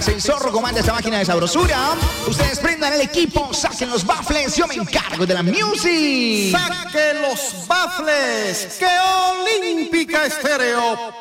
El zorro comanda esta máquina de sabrosura. Ustedes prendan el equipo, saquen los baffles. Yo me encargo de la music. ¡Saque los baffles! ¡Que Olímpica Estéreo!